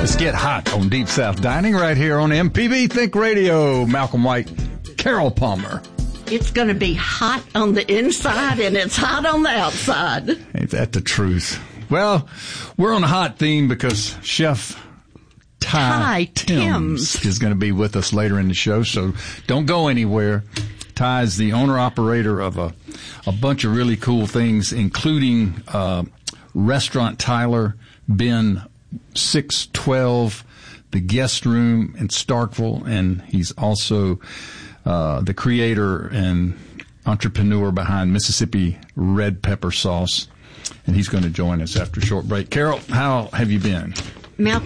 Let's get hot on Deep South Dining right here on MPB Think Radio. Malcolm White, Carol Palmer. It's going to be hot on the inside and it's hot on the outside. Ain't that the truth? Well, we're on a hot theme because Chef Ty Timms is going to be with us later in the show, so don't go anywhere. Ty is the owner-operator of a bunch of really cool things, including Restaurant Tyler, Ben 612, the Guest Room in Starkville, and he's also the creator and entrepreneur behind Mississippi Red Pepper Sauce, and he's going to join us after a short break. Carol, how have you been? Malcolm,